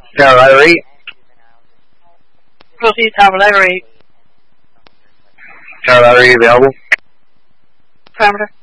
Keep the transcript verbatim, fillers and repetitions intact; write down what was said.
Tower ladder eight. Proceed tower ladder eight. Tower ladder eight available. Parameter.